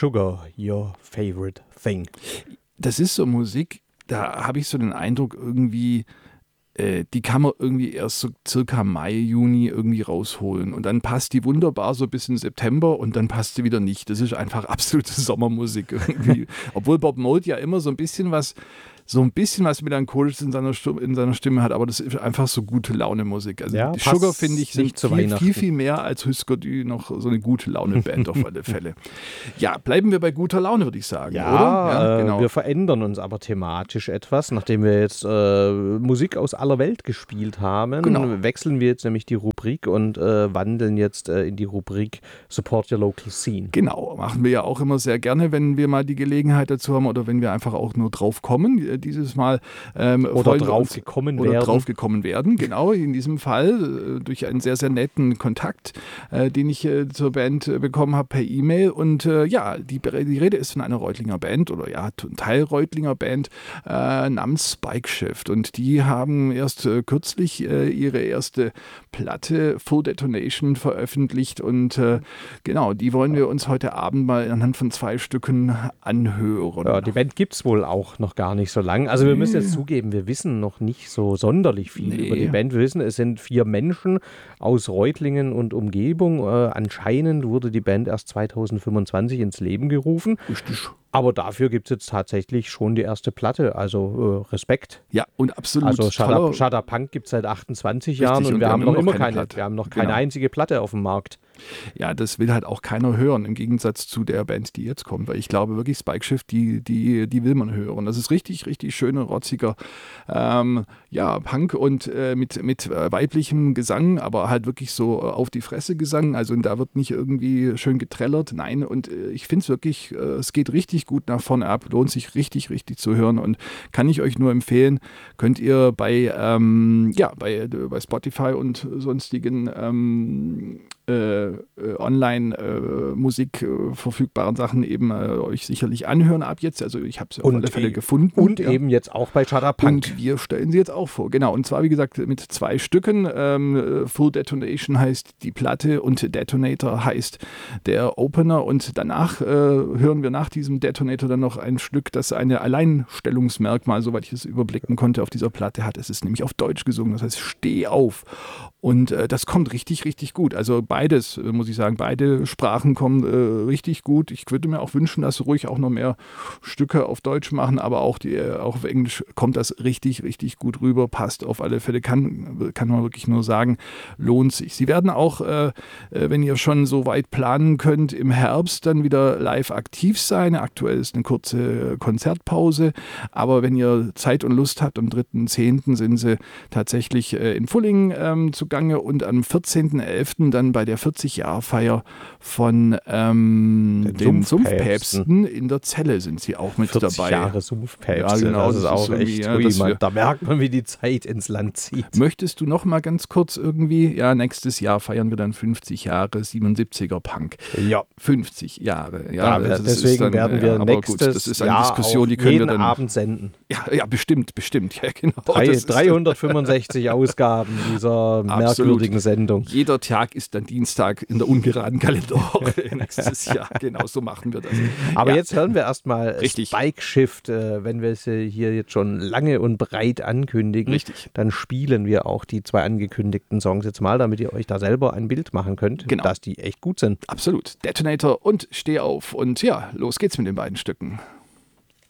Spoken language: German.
Sugar, Your Favorite Thing. Das ist so Musik, da habe ich so den Eindruck irgendwie, die kann man irgendwie erst so circa Mai, Juni irgendwie rausholen. Und dann passt die wunderbar so bis in September und dann passt sie wieder nicht. Das ist einfach absolute Sommermusik irgendwie. Obwohl Bob Mould ja immer so ein bisschen was Melancholisches in seiner Stimme hat, aber das ist einfach so gute Laune-Musik. Also Ja, die Sugar, passt finde ich, nicht sind zu viel, Weihnachten. viel, viel mehr als Husker Du noch so eine gute Laune-Band auf alle Fälle. Ja, bleiben wir bei guter Laune, würde ich sagen, oder? Ja, genau. Wir verändern uns aber thematisch etwas. Nachdem wir jetzt Musik aus aller Welt gespielt haben, Genau. wechseln wir jetzt nämlich die Rubrik und wandeln jetzt in die Rubrik Support Your Local Scene. Genau, machen wir ja auch immer sehr gerne, wenn wir mal die Gelegenheit dazu haben oder wenn wir einfach auch nur drauf kommen. Dieses Mal Oder drauf gekommen werden. Genau, in diesem Fall durch einen sehr, sehr netten Kontakt, den ich zur Band bekommen habe per E-Mail. Und die Rede ist von einer Reutlinger Band oder ja, Teil Reutlinger Band namens Spike Shift. Und die haben erst kürzlich ihre erste Platte Full Detonation veröffentlicht. Und genau, die wollen wir uns heute Abend mal anhand von 2 Stücken anhören. Ja, die Band gibt es wohl auch noch gar nicht so lang. Also wir müssen jetzt zugeben, wir wissen noch nicht so sonderlich viel über die Band. Wir wissen, es sind 4 Menschen aus Reutlingen und Umgebung. Anscheinend wurde die Band erst 2025 ins Leben gerufen. Richtig. Aber dafür gibt es jetzt tatsächlich schon die erste Platte. Also Respekt. Ja, und absolut. Also Shudder Punk gibt es seit 28 Jahren Richtig, und wir haben noch immer keine Platte. Wir haben noch keine Genau. einzige Platte auf dem Markt. Ja, das will halt auch keiner hören, im Gegensatz zu der Band, die jetzt kommt. Weil ich glaube wirklich, Spike Shift, die will man hören. Das ist richtig, richtig schöner, rotziger Punk und mit weiblichem Gesang, aber halt wirklich so auf die Fresse Gesang. Also da wird nicht irgendwie schön getrellert. Nein, und ich finde es wirklich, es geht richtig gut nach vorne ab. Lohnt sich richtig, richtig zu hören und kann ich euch nur empfehlen. Könnt ihr bei Spotify und sonstigen Online-Musik verfügbaren Sachen eben euch sicherlich anhören ab jetzt. Also ich habe es auf alle Fälle gefunden. Und eben jetzt auch bei Shudder Punk. Und wir stellen sie jetzt auch vor. Genau, und zwar wie gesagt mit 2 Stücken. Full Detonation heißt die Platte und Detonator heißt der Opener. Und danach hören wir nach diesem Detonator dann noch ein Stück, das ein Alleinstellungsmerkmal, soweit ich es überblicken konnte, auf dieser Platte hat. Es ist nämlich auf Deutsch gesungen, das heißt Steh auf. Und das kommt richtig, richtig gut. Also beides, muss ich sagen, beide Sprachen kommen richtig gut. Ich würde mir auch wünschen, dass sie ruhig auch noch mehr Stücke auf Deutsch machen, aber auch auf Englisch kommt das richtig, richtig gut rüber. Passt auf alle Fälle, kann man wirklich nur sagen, lohnt sich. Sie werden auch, wenn ihr schon so weit planen könnt, im Herbst dann wieder live aktiv sein. Aktuell ist eine kurze Konzertpause, aber wenn ihr Zeit und Lust habt, am 3.10. sind sie tatsächlich in Fulling zugange und am 14.11. dann bei der 40-Jahr-Feier von den Sumpfpäpsten in der Zelle sind sie auch mit 40 dabei. Jahre Sumpfpäpste, ja, genau, das ist auch echt, da merkt man, wie die Zeit ins Land zieht. Möchtest du noch mal ganz kurz irgendwie, ja, nächstes Jahr feiern wir dann 50 Jahre 77er Punk. Ja. 50 Jahre. Ja, deswegen werden wir nächstes das ist eine Jahr Diskussion, die auch können jeden wir dann Abend senden. Ja, bestimmt. Ja, genau. 365 Ausgaben dieser merkwürdigen Sendung. Jeder Tag ist dann Dienstag in der ungeraden Kalenderwoche nächstes Jahr. Genau, so machen wir das. Aber jetzt hören wir erstmal Richtig. Spike Shift. Wenn wir es hier jetzt schon lange und breit ankündigen, Richtig. dann spielen wir auch die 2 angekündigten Songs jetzt mal, damit ihr euch da selber ein Bild machen könnt, Genau. dass die echt gut sind. Absolut. Detonator und Steh auf. Und ja, los geht's mit den beiden Stücken.